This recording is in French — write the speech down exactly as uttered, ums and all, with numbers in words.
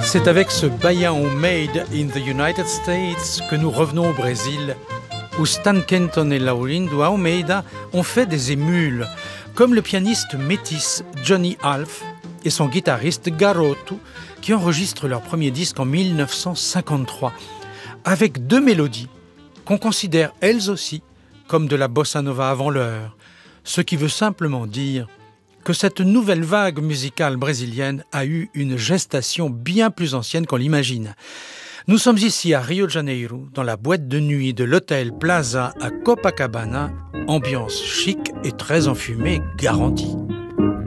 C'est avec ce baião made in the United States que nous revenons au Brésil, où Stan Kenton et Laurindo Almeida ont fait des émules, comme le pianiste métis Johnny Alf et son guitariste Garoto, qui enregistrent leur premier disque en mille neuf cent cinquante-trois, avec deux mélodies qu'on considère elles aussi comme de la bossa nova avant l'heure, ce qui veut simplement dire que cette nouvelle vague musicale brésilienne a eu une gestation bien plus ancienne qu'on l'imagine. Nous sommes ici à Rio de Janeiro, dans la boîte de nuit de l'hôtel Plaza à Copacabana, ambiance chic et très enfumée garantie.